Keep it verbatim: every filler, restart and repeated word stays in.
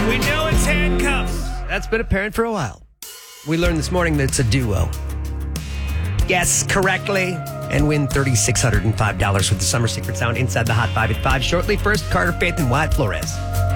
We know it's handcuffs. That's been apparent for a while. We learned this morning that it's a duo. Guess correctly and win three thousand six hundred five dollars with the Summer Secret Sound inside the Hot five at five. Shortly, first, Carter Faith and Wyatt Flores.